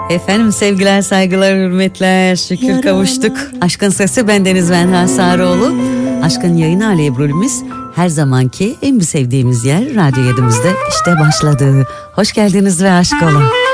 Efendim sevgiler, saygılar, hürmetler. Şükür kavuştuk. Aşkın Sesi, bendeniz ben Hasaroğlu. Aşkın yayını Ali Ebru'lümüz her zamanki en sevdiğimiz yer Radyo 7'mizde işte başladı. Hoş geldiniz ve aşk olun.